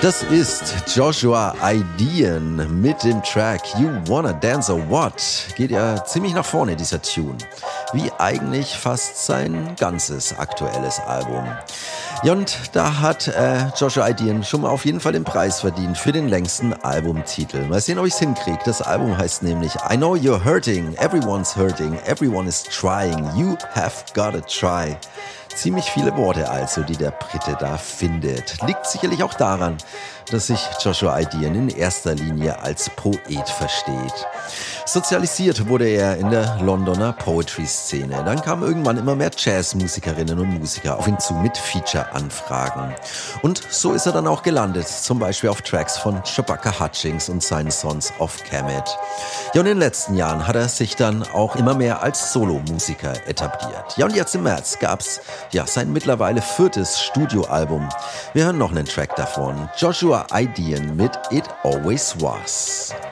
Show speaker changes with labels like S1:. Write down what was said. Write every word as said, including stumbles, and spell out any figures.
S1: Das ist Joshua Idean mit dem Track You Wanna Dance or What. Geht ja ziemlich nach vorne, dieser Tune. Wie eigentlich fast sein ganzes aktuelles Album. Ja, und da hat äh, Joshua Idean schon mal auf jeden Fall den Preis verdient für den längsten Albumtitel. Mal sehen, ob ich es hinkriege. Das Album heißt nämlich I Know You're Hurting, Everyone's Hurting, Everyone is Trying, You Have Gotta Try. Ziemlich viele Worte also, die der Brite da findet. Liegt sicherlich auch daran, dass sich Joshua Idean in erster Linie als Poet versteht. Sozialisiert wurde er in der Londoner Poetry-Szene. Dann kamen irgendwann immer mehr Jazzmusikerinnen und Musiker auf ihn zu mit Feature-Anfragen. Und so ist er dann auch gelandet, zum Beispiel auf Tracks von Shabaka Hutchings und seinen Sons of Kemet. Ja, und in den letzten Jahren hat er sich dann auch immer mehr als Solomusiker etabliert. Ja, und jetzt im März gab's ja sein mittlerweile viertes Studioalbum. Wir hören noch einen Track davon. Joshua Idean mit It Always Was.